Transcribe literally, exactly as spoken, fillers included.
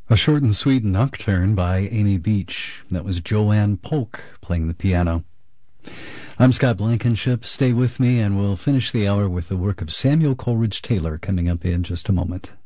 A short and sweet nocturne by Amy Beach. That was Joanne Polk playing the piano. I'm Scott Blankenship. Stay with me, and we'll finish the hour with the work of Samuel Coleridge Taylor coming up in just a moment.